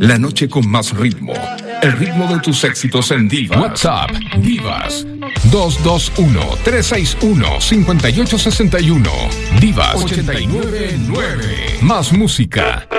La noche con más ritmo. El ritmo de tus éxitos en Diva. WhatsApp, Divas. 221-361-5861. Divas 899. Más música.